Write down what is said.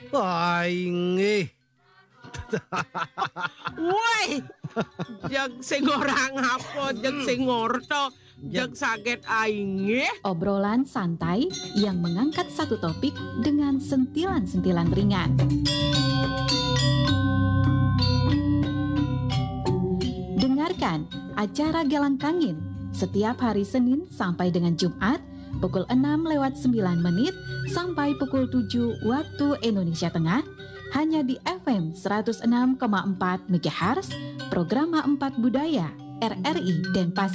Aing Woi, jag sing ora ngapot, jag sing ngorto, jag saget aing. Obrolan santai yang mengangkat satu topik dengan sentilan-sentilan ringan. Dengarkan acara Gelang Kangin setiap hari Senin sampai dengan Jumat pukul 6:09 sampai pukul 7 waktu Indonesia Tengah hanya di FM 106,4 MHz Programa 4 Budaya RRI Denpasar.